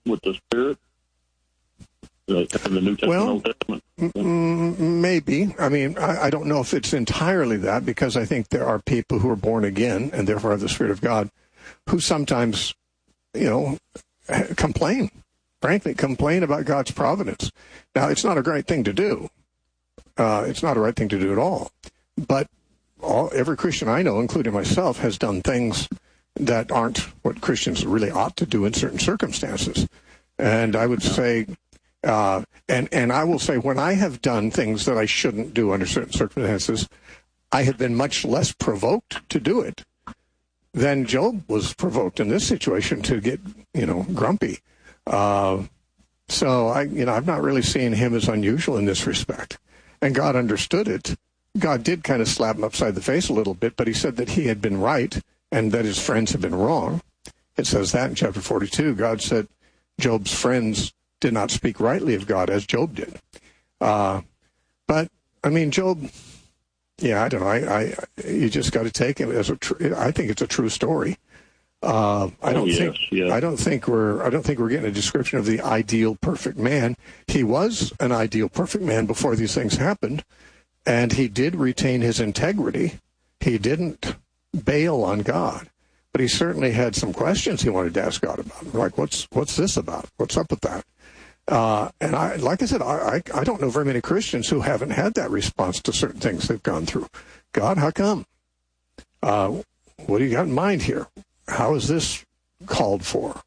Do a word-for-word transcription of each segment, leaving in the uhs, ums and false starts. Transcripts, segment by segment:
with the Spirit? The, the New Testament, well, Old Testament? Mm, maybe. I mean, I, I don't know if it's entirely that, because I think there are people who are born again and therefore have the Spirit of God who sometimes, you know, complain, frankly, complain about God's providence. Now, it's not a great thing to do. Uh, it's not a right thing to do at all. But all, every Christian I know, including myself, has done things that aren't what Christians really ought to do in certain circumstances. And I would say... Uh, and, and I will say, when I have done things that I shouldn't do under certain circumstances, I have been much less provoked to do it than Job was provoked in this situation to get, you know, grumpy. Uh, so, I, you know, I've not really seen him as unusual in this respect. And God understood it. God did kind of slap him upside the face a little bit, but he said that he had been right and that his friends had been wrong. It says that in chapter forty-two. God said Job's friends did not speak rightly of God as Job did. Uh, but, I mean, Job, yeah, I don't know. I, I you just got to take it as a tr- I think it's a true story. Uh, I don't oh, yes, think yes. I don't think we're I don't think we're getting a description of the ideal perfect man. He was an ideal perfect man before these things happened, and he did retain his integrity. He didn't bail on God. But he certainly had some questions he wanted to ask God about, like, what's what's this about? What's up with that? Uh, and I, like I said, I, I I don't know very many Christians who haven't had that response to certain things they've gone through. God, how come? Uh, what do you got in mind here? How is this called for?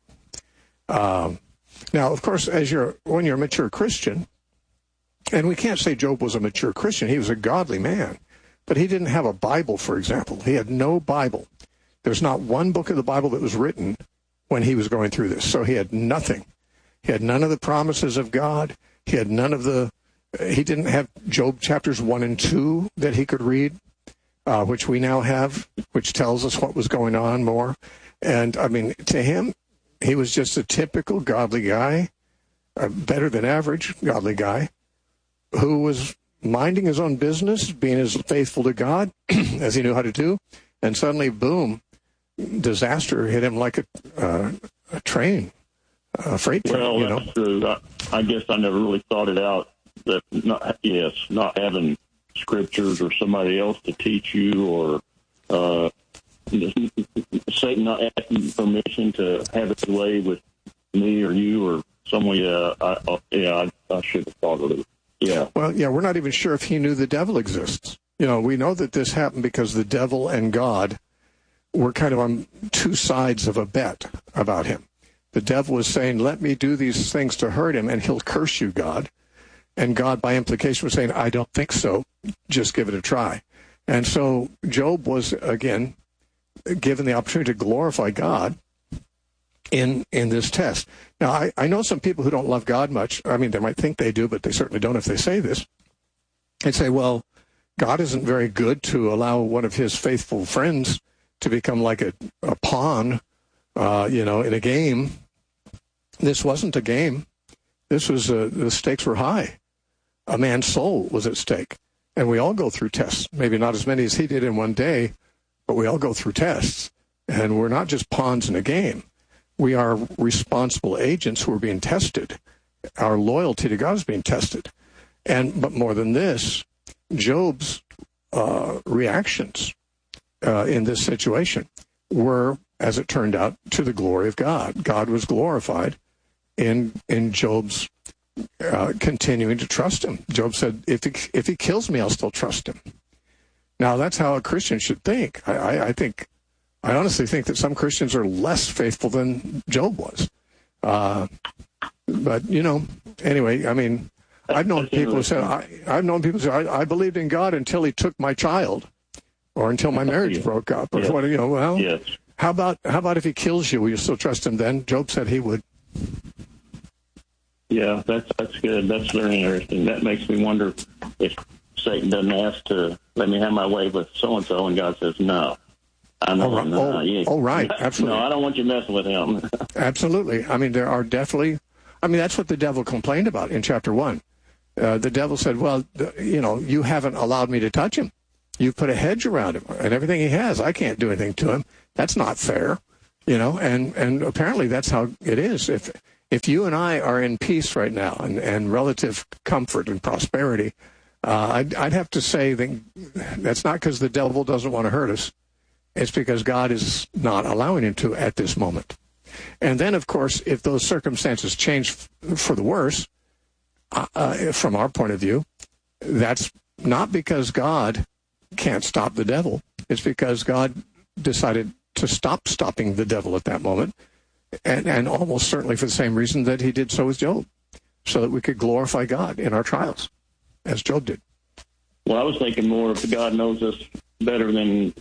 Um, now, of course, as you're when you're a mature Christian, and we can't say Job was a mature Christian. He was a godly man, but he didn't have a Bible, for example. He had no Bible. There's not one book of the Bible that was written when he was going through this. So he had nothing. He had none of the promises of God. He had none of the, he didn't have Job chapters one and two that he could read, uh, which we now have, which tells us what was going on more. And, I mean, to him, he was just a typical godly guy, a better than average godly guy, who was minding his own business, being as faithful to God as he knew how to do. And suddenly, boom, disaster hit him like a, uh, a train. Uh, freight train, well, you know. That's true. I, I guess I never really thought it out. That not, yes, not having scriptures or somebody else to teach you, or uh, Satan not asking permission to have his way with me or you or someone. Yeah, I, yeah, I, I should have thought of it. Yeah. Well, yeah, we're not even sure if he knew the devil exists. You know, we know that this happened because the devil and God were kind of on two sides of a bet about him. The devil was saying, let me do these things to hurt him, and he'll curse you, God. And God, by implication, was saying, I don't think so. Just give it a try. And so Job was, again, given the opportunity to glorify God in in this test. Now, I, I know some people who don't love God much. I mean, they might think they do, but they certainly don't if they say this. And say, well, God isn't very good to allow one of his faithful friends to become like a, a pawn, uh, you know, in a game. This wasn't a game. This was, uh, the stakes were high. A man's soul was at stake. And we all go through tests. Maybe not as many as he did in one day, but we all go through tests. And we're not just pawns in a game. We are responsible agents who are being tested. Our loyalty to God is being tested. And, but more than this, Job's uh, reactions uh, in this situation were, as it turned out, to the glory of God. God was glorified in in Job's uh, continuing to trust him. Job said, if he, if he kills me, I'll still trust him. Now, that's how a Christian should think. I, I, I think, I honestly think that some Christians are less faithful than Job was. Uh, but, you know, anyway, I mean, I've known people who said, I, I've known people who say, I, I believed in God until he took my child, or until my marriage yeah. broke up, or yeah. what, you know, well, yes. how about, how about if he kills you, will you still trust him then? Job said he would. Yeah, that's that's good. That's very interesting. That makes me wonder if Satan doesn't ask to let me have my way with so-and-so, and God says, no. I know. Oh, right. No, Oh, yeah. oh, right. Absolutely. No, I don't want you messing with him. Absolutely. I mean, there are definitely, I mean, that's what the devil complained about in chapter one. Uh, the devil said, well, the, you know, you haven't allowed me to touch him. You've put a hedge around him, and everything he has, I can't do anything to him. That's not fair, you know, and, and apparently that's how it is. If If you and I are in peace right now and, and relative comfort and prosperity, uh, I'd, I'd have to say that that's not because the devil doesn't want to hurt us. It's because God is not allowing him to at this moment. And then, of course, if those circumstances change f- for the worse, uh, uh, from our point of view, that's not because God can't stop the devil. It's because God decided to stop stopping the devil at that moment, and, and almost certainly for the same reason that he did so with Job, so that we could glorify God in our trials, as Job did. Well, I was thinking more if God knows us better than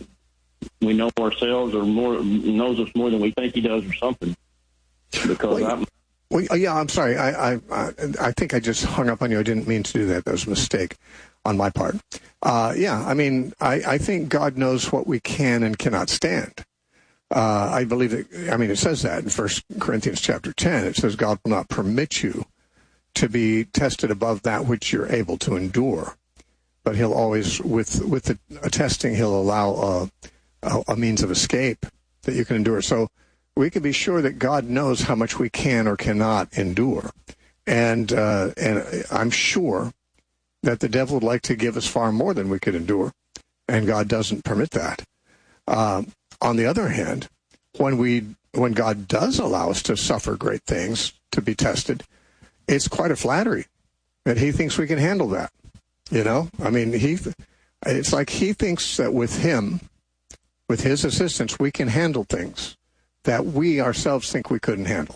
we know ourselves, or more knows us more than we think he does, or something. Because well, I'm... Well, yeah, I'm sorry. I, I I think I just hung up on you. I didn't mean to do that. That was a mistake on my part. Uh, yeah, I mean, I, I think God knows what we can and cannot stand. Uh, I believe that, I mean, it says that in First Corinthians chapter ten. It says God will not permit you to be tested above that which you're able to endure. But he'll always, with with the uh, testing, he'll allow a, a, a means of escape that you can endure. So we can be sure that God knows how much we can or cannot endure. And uh, and I'm sure that the devil would like to give us far more than we could endure, and God doesn't permit that. Uh, on the other hand, when we when God does allow us to suffer great things, to be tested, it's quite a flattery that he thinks we can handle that. You know, I mean, he it's like he thinks that with him, with his assistance, we can handle things that we ourselves think we couldn't handle.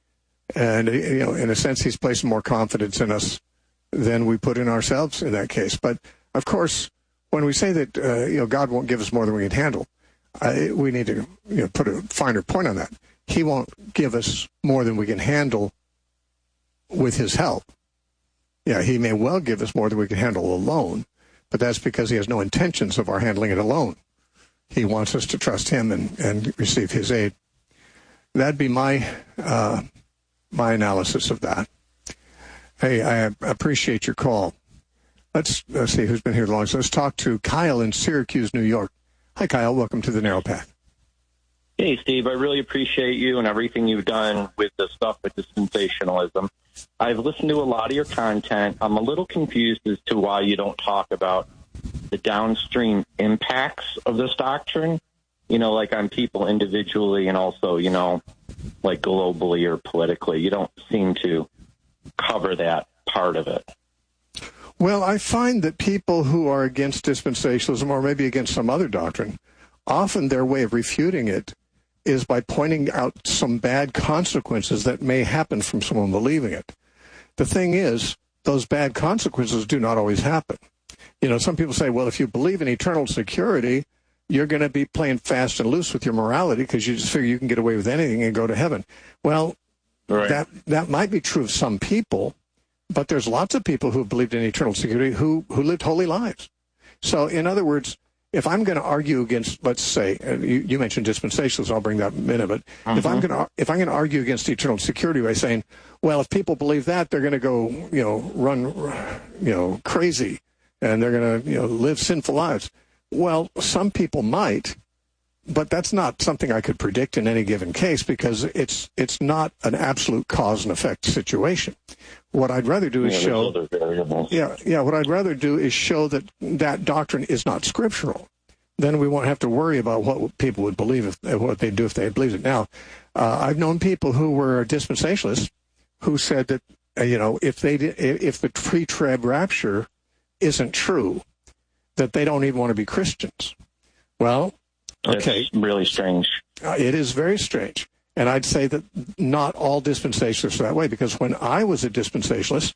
And, you know, in a sense, he's placing more confidence in us than we put in ourselves in that case. But, of course, when we say that, uh, you know, God won't give us more than we can handle, uh, we need to, you know, put a finer point on that. He won't give us more than we can handle with his help. Yeah, he may well give us more than we can handle alone, but that's because he has no intentions of our handling it alone. He wants us to trust him and, and receive his aid. That'd be my uh, my analysis of that. Hey, I appreciate your call. Let's, let's see who's been here the longest. Let's talk to Kyle in Syracuse, New York. Hi, Kyle. Welcome to the Narrow Path. Hey, Steve. I really appreciate you and everything you've done with the stuff with dispensationalism. I've listened to a lot of your content. I'm a little confused as to why you don't talk about the downstream impacts of this doctrine, you know, like on people individually and also, you know, like globally or politically. You don't seem to cover that part of it. Well, I find that people who are against dispensationalism or maybe against some other doctrine, often their way of refuting it is by pointing out some bad consequences that may happen from someone believing it. The thing is, those bad consequences do not always happen. You know, some people say, well, if you believe in eternal security, you're going to be playing fast and loose with your morality because you just figure you can get away with anything and go to heaven. Well, right. that that might be true of some people, but there's lots of people who believed in eternal security who, who lived holy lives. So, in other words, if I'm going to argue against, let's say, uh, you, you mentioned dispensationalism, I'll bring that in a minute, but uh-huh. if I'm going to if I'm going to argue against eternal security by saying, well, if people believe that, they're going to go, you know, run, you know, crazy, and they're going to, you know, live sinful lives. Well, some people might, but that's not something I could predict in any given case because it's it's not an absolute cause and effect situation. What I'd rather do is yeah, show, yeah, yeah. What I'd rather do is show that that doctrine is not scriptural. Then we won't have to worry about what people would believe if what they'd do if they believed it. Now, uh, I've known people who were dispensationalists who said that uh, you know if they did, if the pre-trib rapture isn't true, that they don't even want to be Christians. Well, okay, it's really strange. Uh, it is very strange. And I'd say that not all dispensationalists are that way, because when I was a dispensationalist,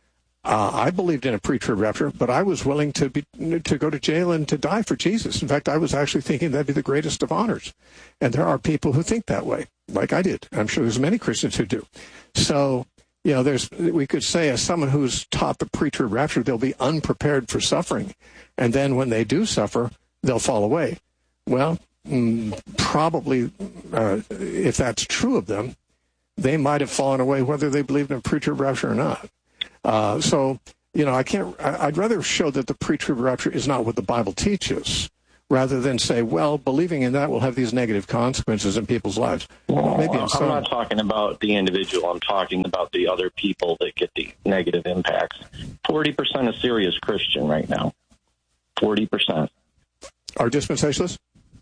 uh, I believed in a pre-trib rapture, but I was willing to be to go to jail and to die for Jesus. In fact, I was actually thinking that'd be the greatest of honors. And there are people who think that way, like I did. I'm sure there's many Christians who do. So, you know, there's we could say as someone who's taught the pre-trib rapture, they'll be unprepared for suffering. And then when they do suffer, they'll fall away. Well, mm, probably uh, if that's true of them, they might have fallen away whether they believed in pre-trib rapture or not. Uh, so, you know, I can't. I'd rather show that the pre-trib rapture is not what the Bible teaches, rather than say, well, believing in that will have these negative consequences in people's lives. Well, Maybe I'm some. not talking about the individual. I'm talking about the other people that get the negative impacts. forty percent of Syria is Christian right now. forty percent. Are dispensationalists?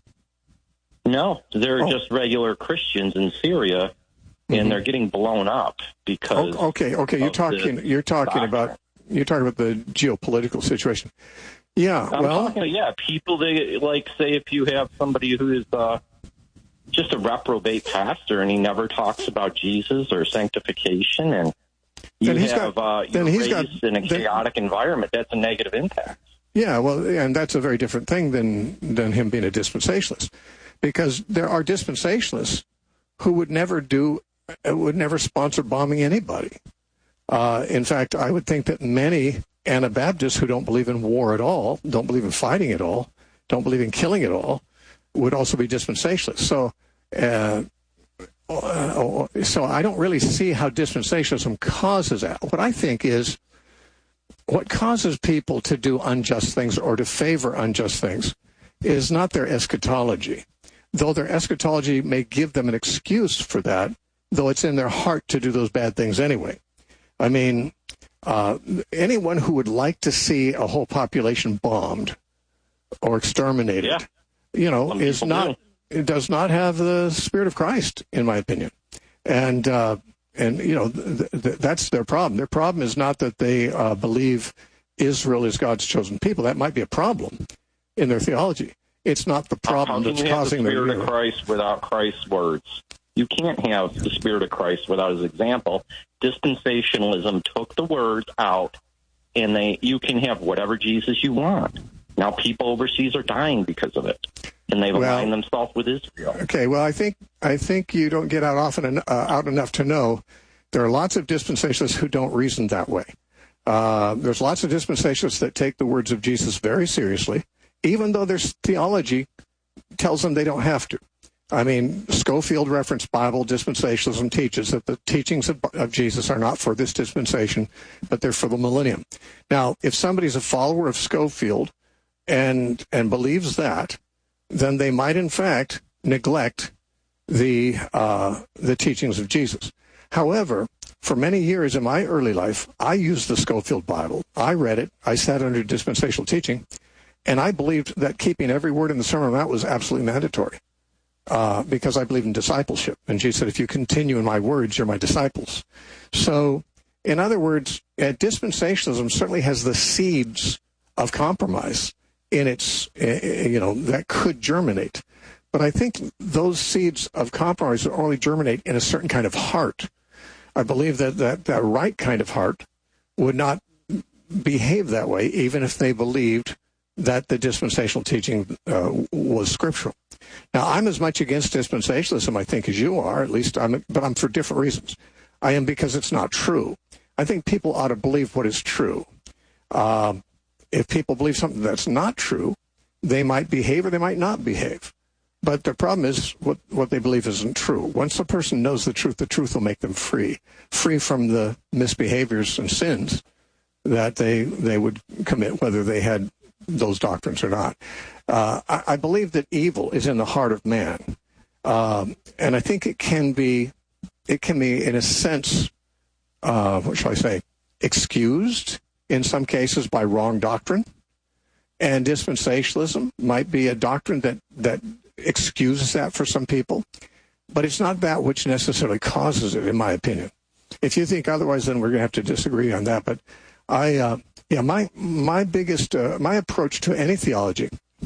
No, they're Oh. just regular Christians in Syria, and Mhm. they're getting blown up because. Oh, okay, okay. You're of talking. the You're talking doctrine. about. You're talking about the geopolitical situation. Yeah. I'm well. talking, yeah, people they like say if you have somebody who is uh, just a reprobate pastor and he never talks about Jesus or sanctification, and you Then he's have got- uh, then you're he's got- raised in a then- chaotic environment, that's a negative impact. Yeah, well, and that's a very different thing than than him being a dispensationalist, because there are dispensationalists who would never do, would never sponsor bombing anybody. Uh, in fact, I would think that many Anabaptists who don't believe in war at all, don't believe in fighting at all, don't believe in killing at all, would also be dispensationalists. So, uh, uh, so I don't really see how dispensationalism causes that. What I think is, what causes people to do unjust things or to favor unjust things is not their eschatology, though their eschatology may give them an excuse for that, though it's in their heart to do those bad things anyway. I mean, uh, anyone who would like to see a whole population bombed or exterminated, Yeah. you know, Some is people not, it does not have the Spirit of Christ, in my opinion. And, uh, and you know, th- th- that's their problem. Their problem is not that they uh, believe Israel is God's chosen people. That might be a problem in their theology. It's not the problem How can that's you have causing the their Spirit of Christ without Christ's words? You can't have the Spirit of Christ without His example. Dispensationalism took the words out, and they you can have whatever Jesus you want. Now people overseas are dying because of it, and they've Well- aligned themselves with Israel. Okay, well, I think I think you don't get out often en- uh, out enough to know there are lots of dispensationalists who don't reason that way. Uh, there's lots of dispensationalists that take the words of Jesus very seriously, even though their theology tells them they don't have to. I mean, Scofield Reference Bible Dispensationalism teaches that the teachings of, of Jesus are not for this dispensation, but they're for the millennium. Now, if somebody's a follower of Scofield and and believes that, then they might, in fact, neglect the uh, the teachings of Jesus. However, for many years in my early life, I used the Scofield Bible. I read it. I sat under dispensational teaching, and I believed that keeping every word in the Sermon on the Mount was absolutely mandatory. Uh, because I believe in discipleship. And Jesus said, if you continue in my words, you're my disciples. So, in other words, uh, dispensationalism certainly has the seeds of compromise in its, uh, you know, that could germinate. But I think those seeds of compromise only germinate in a certain kind of heart. I believe that that, that right kind of heart would not behave that way, even if they believed that the dispensational teaching uh, was scriptural. Now, I'm as much against dispensationalism, I think, as you are, at least, I'm, but I'm for different reasons. I am because it's not true. I think people ought to believe what is true. Uh, if people believe something that's not true, they might behave or they might not behave. But the problem is what, what they believe isn't true. Once a person knows the truth, the truth will make them free, free from the misbehaviors and sins that they they would commit, whether they had those doctrines or not. Uh, I, I believe that evil is in the heart of man, um, and I think it can be, it can be in a sense, uh, what shall I say, excused in some cases by wrong doctrine, and dispensationalism might be a doctrine that that excuses that for some people, but it's not that which necessarily causes it, in my opinion. If you think otherwise, then we're going to have to disagree on that. But I. Uh, Yeah, my my biggest uh, my approach to any theology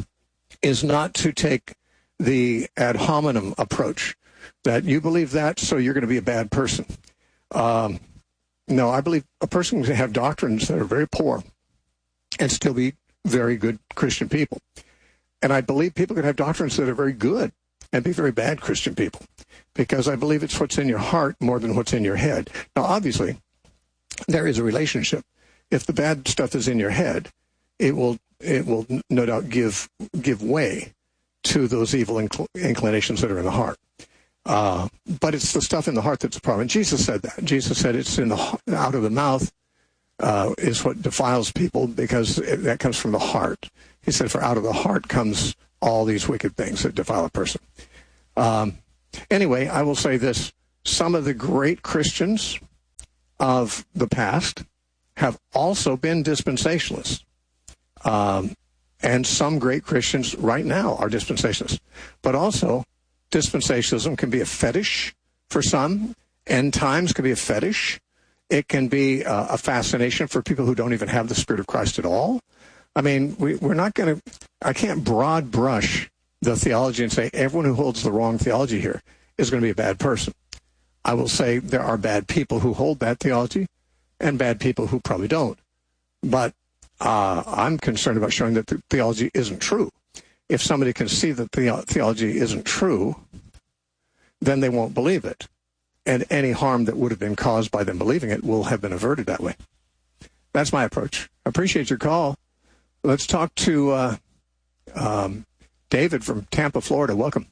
is not to take the ad hominem approach that you believe that, so you're going to be a bad person. Um, no, I believe a person can have doctrines that are very poor and still be very good Christian people, and I believe people can have doctrines that are very good and be very bad Christian people, because I believe it's what's in your heart more than what's in your head. Now, obviously, there is a relationship. If the bad stuff is in your head, it will it will no doubt give give way to those evil incl- inclinations that are in the heart. Uh, but it's the stuff in the heart that's the problem. And Jesus said that. Jesus said it's in the out of the mouth uh, is what defiles people, because it, that comes from the heart. He said, for out of the heart comes all these wicked things that defile a person. Um, anyway, I will say this. Some of the great Christians of the past have also been dispensationalists. Um, and some great Christians right now are dispensationalists. But also, dispensationalism can be a fetish for some. End times can be a fetish. It can be uh, a fascination for people who don't even have the Spirit of Christ at all. I mean, we, we're not going to, I can't broad brush the theology and say everyone who holds the wrong theology here is going to be a bad person. I will say there are bad people who hold that theology and bad people who probably don't. But uh, I'm concerned about showing that the theology isn't true. If somebody can see that the theology isn't true, then they won't believe it. And any harm that would have been caused by them believing it will have been averted that way. That's my approach. I appreciate your call. Let's talk to uh, um, David from Tampa, Florida. Welcome.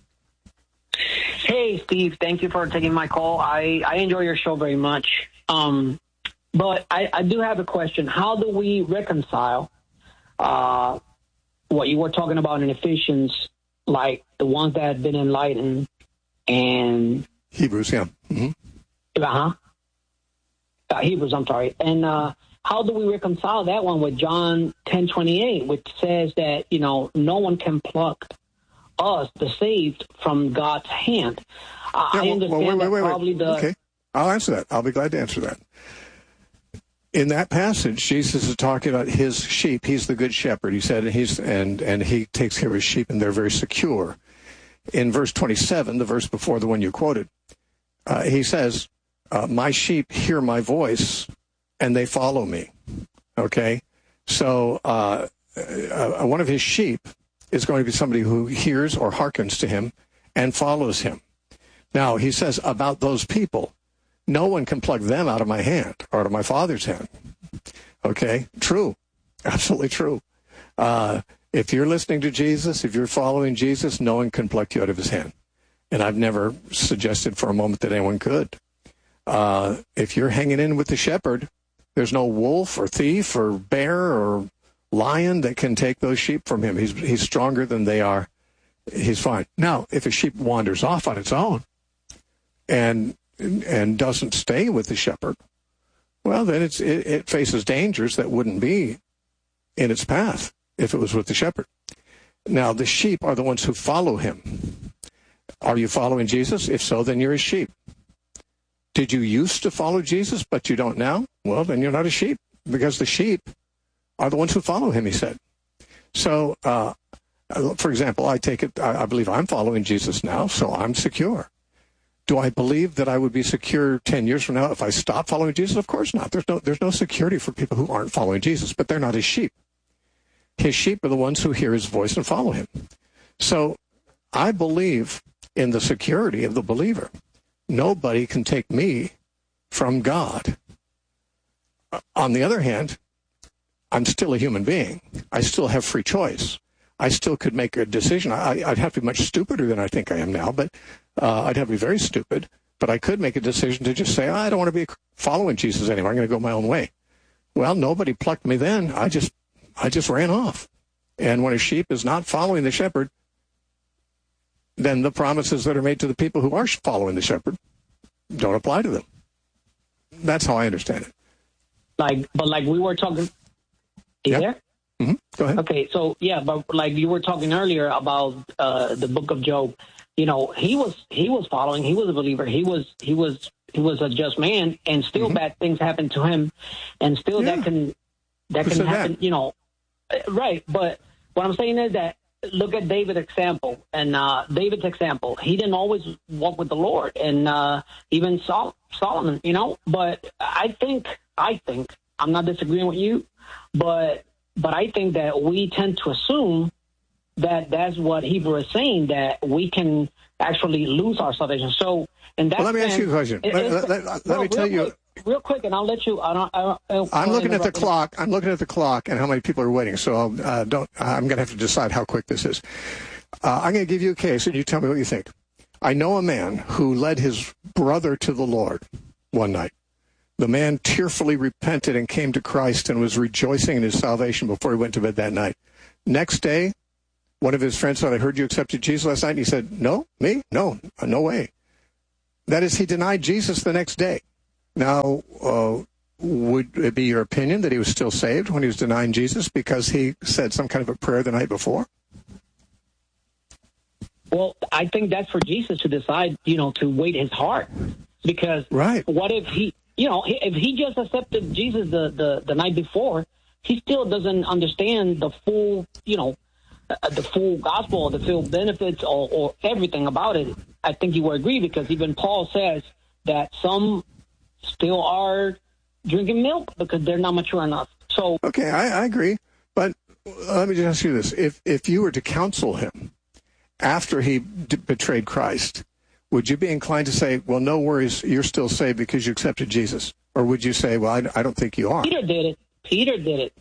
Hey, Steve. Thank you for taking my call. I, I enjoy your show very much. Um, but I, I do have a question. How do we reconcile uh, what you were talking about in Ephesians, like the ones that have been enlightened and Hebrews, yeah. Mm-hmm. Uh-huh. Uh, Hebrews, I'm sorry. And uh, how do we reconcile that one with John ten twenty-eight, which says that, you know, no one can pluck us, the saved, from God's hand? Uh, yeah, I well, understand well, wait, wait, wait, that probably the... Okay, I'll answer that. I'll be glad to answer that. In that passage, Jesus is talking about his sheep. He's the good shepherd, he said, and, he's, and, and he takes care of his sheep, and they're very secure. In verse twenty-seven, the verse before the one you quoted, uh, he says, uh, my sheep hear my voice, and they follow me. Okay? So uh, uh, one of his sheep is going to be somebody who hears or hearkens to him and follows him. Now, he says about those people, no one can pluck them out of my hand or out of my Father's hand. Okay? True. Absolutely true. Uh, if you're listening to Jesus, if you're following Jesus, no one can pluck you out of his hand. And I've never suggested for a moment that anyone could. Uh, if you're hanging in with the shepherd, there's no wolf or thief or bear or lion that can take those sheep from him. He's, he's stronger than they are. He's fine. Now, if a sheep wanders off on its own and and doesn't stay with the shepherd, well, then it's, it, it faces dangers that wouldn't be in its path if it was with the shepherd. Now, the sheep are the ones who follow him. Are you following Jesus? If so, then you're a sheep. Did you used to follow Jesus, but you don't now? Well, then you're not a sheep, because the sheep are the ones who follow him, he said. So, uh, for example, I take it, I, I believe I'm following Jesus now, so I'm secure. Do I believe that I would be secure ten years from now if I stopped following Jesus? Of course not. There's no, there's no security for people who aren't following Jesus, but they're not his sheep. His sheep are the ones who hear his voice and follow him. So I believe in the security of the believer. Nobody can take me from God. On the other hand, I'm still a human being. I still have free choice. I still could make a decision. I, I'd have to be much stupider than I think I am now, but uh, I'd have to be very stupid. But I could make a decision to just say, I don't want to be following Jesus anymore. I'm going to go my own way. Well, nobody plucked me then. I just, I just ran off. And when a sheep is not following the shepherd, then the promises that are made to the people who are following the shepherd don't apply to them. That's how I understand it. Like, but like we were talking, you yep. there? Mm-hmm. Go ahead. Okay, so yeah, but like you were talking earlier about uh, the book of Job. You know, he was he was following. He was a believer. He was he was he was a just man, and still mm-hmm. bad things happened to him, and still yeah. that can that Who can said happen. That? You know, right? But what I'm saying is that look at David's example, and uh, David's example. He didn't always walk with the Lord, and uh, even Sol- Solomon. You know, but I think I think I'm not disagreeing with you, but. But I think that we tend to assume that that's what Hebrew is saying, that we can actually lose our salvation. So, in that well, let me sense, ask you a question. It, let let, let, let well, me tell you. Quick, real quick, and I'll let you. I don't, I don't, I don't I'm looking at the clock. I'm looking at the clock and how many people are waiting. So I'll, uh, don't. I'm going to have to decide how quick this is. Uh, I'm going to give you a case, and you tell me what you think. I know a man who led his brother to the Lord one night. The man tearfully repented and came to Christ and was rejoicing in his salvation before he went to bed that night. Next day, one of his friends said, I heard you accepted Jesus last night. And he said, no, me? No, no way. That is, he denied Jesus the next day. Now, uh, would it be your opinion that he was still saved when he was denying Jesus because he said some kind of a prayer the night before? Well, I think that's for Jesus to decide, you know, to weight his heart. Because right. What if he, you know, if he just accepted Jesus the, the, the night before, he still doesn't understand the full, you know, uh, the full gospel, the full benefits, or, or everything about it. I think you will agree, because even Paul says that some still are drinking milk because they're not mature enough. So okay, I, I agree. But let me just ask you this. If, if you were to counsel him after he d- betrayed Christ, would you be inclined to say, well, no worries, you're still saved because you accepted Jesus? Or would you say, well, I, I don't think you are? Peter did it. Peter did it.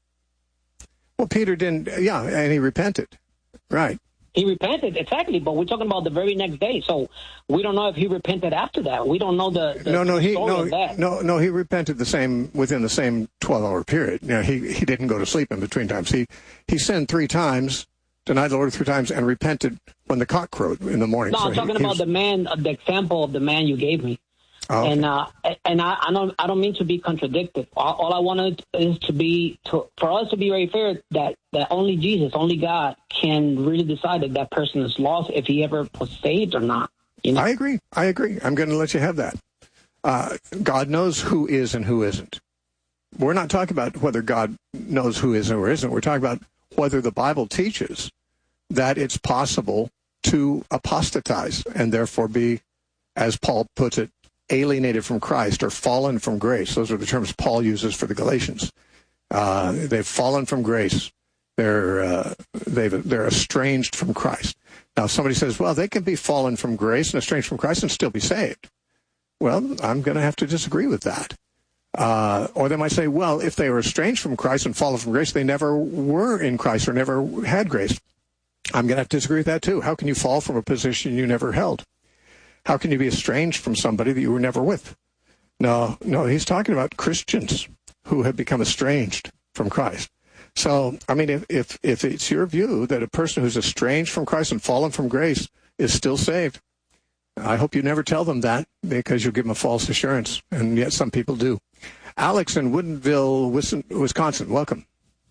Well, Peter didn't, yeah, and he repented. Right. He repented, exactly, but we're talking about the very next day. So we don't know if he repented after that. We don't know the, the no, no, he, story no, of that. no, no, he repented the same within the same twelve-hour period. You know, he he didn't go to sleep in between times. He he sinned three times, denied the Lord three times, and repented when the cock crowed in the morning. No, so I'm talking he, about he was, the man, the example of the man you gave me. Oh, okay. And uh, and I, I don't I don't mean to be contradictory. All, all I wanted is to be to, for us to be very fair that, that only Jesus, only God can really decide if that person is lost, if he ever was saved or not. You know? I agree. I agree. I'm going to let you have that. Uh, God knows who is and who isn't. We're not talking about whether God knows who is or isn't. We're talking about whether the Bible teaches that it's possible to apostatize and therefore be, as Paul puts it, alienated from Christ or fallen from grace. Those are the terms Paul uses for the Galatians. Uh, they've fallen from grace. They're uh, they've they're estranged from Christ. Now, somebody says, well, they can be fallen from grace and estranged from Christ and still be saved. Well, I'm going to have to disagree with that. Uh, or they might say, well, if they were estranged from Christ and fallen from grace, they never were in Christ or never had grace. I'm going to have to disagree with that too. How can you fall from a position you never held? How can you be estranged from somebody that you were never with? No, no, he's talking about Christians who have become estranged from Christ. So, I mean, if, if, if it's your view that a person who's estranged from Christ and fallen from grace is still saved, I hope you never tell them that, because you'll give them a false assurance, and yet some people do. Alex in Woodinville, Wisconsin, welcome.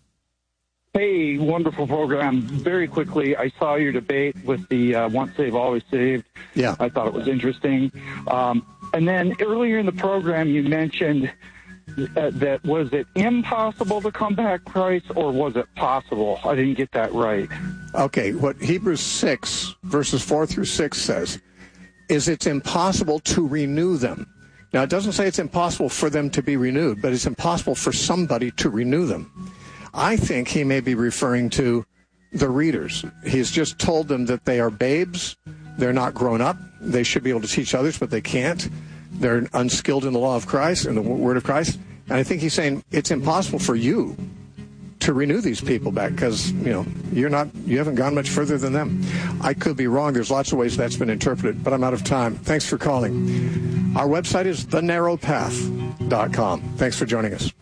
Hey, wonderful program. Very quickly, I saw your debate with the uh, once saved, always saved. Yeah. I thought it was interesting. Um, and then earlier in the program, you mentioned uh, that was it impossible to come back Christ, or was it possible? I didn't get that right. Okay, what Hebrews six, verses four through six says is it's impossible to renew them. Now, it doesn't say it's impossible for them to be renewed, but it's impossible for somebody to renew them. I think he may be referring to the readers. He's just told them that they are babes. They're not grown up. They should be able to teach others, but they can't. They're unskilled in the law of Christ and the word of Christ. And I think he's saying it's impossible for you to renew these people back because, you know, you're not, you haven't gone much further than them. I could be wrong. There's lots of ways that's been interpreted, but I'm out of time. Thanks for calling. Our website is the narrow path dot com. Thanks for joining us.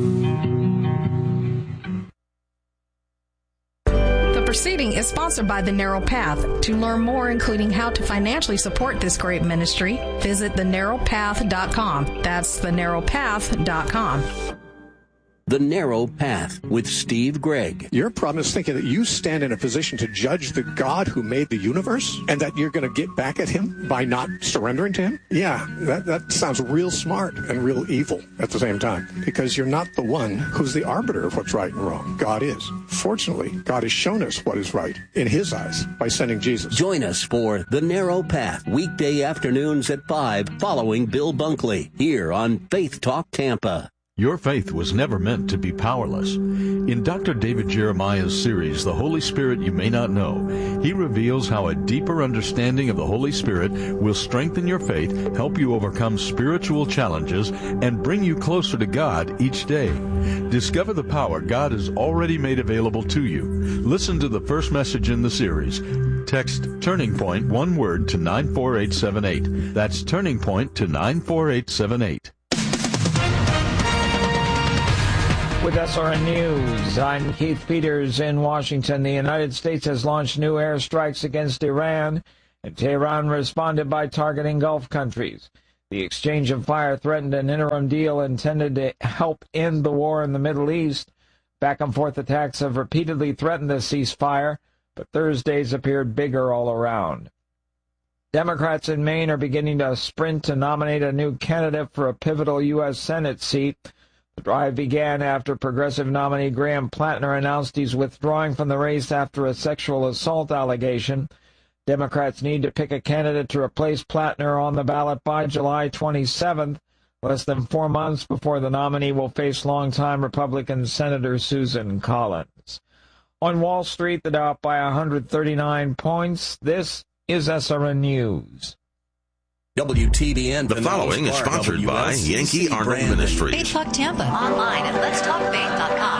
Proceeding is sponsored by The Narrow Path. To learn more, including how to financially support this great ministry, visit the narrow path dot com. That's the narrow path dot com. The Narrow Path with Steve Gregg. Your problem is thinking that you stand in a position to judge the God who made the universe and that you're going to get back at him by not surrendering to him? Yeah, that, that sounds real smart and real evil at the same time, because you're not the one who's the arbiter of what's right and wrong. God is. Fortunately, God has shown us what is right in his eyes by sending Jesus. Join us for The Narrow Path, weekday afternoons at five, following Bill Bunkley, here on Faith Talk Tampa. Your faith was never meant to be powerless. In Doctor David Jeremiah's series, The Holy Spirit You May Not Know, he reveals how a deeper understanding of the Holy Spirit will strengthen your faith, help you overcome spiritual challenges, and bring you closer to God each day. Discover the power God has already made available to you. Listen to the first message in the series. Text Turning Point, one word, to nine four eight seven eight. That's Turning Point to nine four eight seven eight. With S R N News, I'm Keith Peters in Washington. The United States has launched new airstrikes against Iran, and Tehran responded by targeting Gulf countries. The exchange of fire threatened an interim deal intended to help end the war in the Middle East. Back-and-forth attacks have repeatedly threatened a ceasefire, but Thursdays appeared bigger all around. Democrats in Maine are beginning to sprint to nominate a new candidate for a pivotal U S Senate seat. The drive began after progressive nominee Graham Plattner announced he's withdrawing from the race after a sexual assault allegation. Democrats need to pick a candidate to replace Plattner on the ballot by July twenty-seventh, less than four months before the nominee will face longtime Republican Senator Susan Collins. On Wall Street, the Dow up by one hundred thirty-nine points. This is S R N News. W T B N. The following is sponsored by Yankee Arnold Ministries. Faith Talk Tampa. Online at lets talk faith dot com.